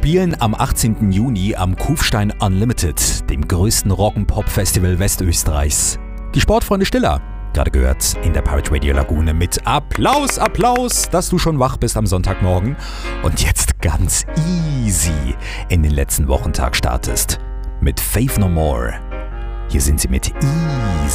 spielen am 18. Juni am Kufstein Unlimited, dem größten Rock'n'Pop-Festival Westösterreichs. Die Sportfreunde Stiller, gerade gehört in der Pirate Radio Lagune mit Applaus, dass du schon wach bist am Sonntagmorgen und jetzt ganz easy in den letzten Wochentag startest. Mit Faith No More. Hier sind sie mit Easy.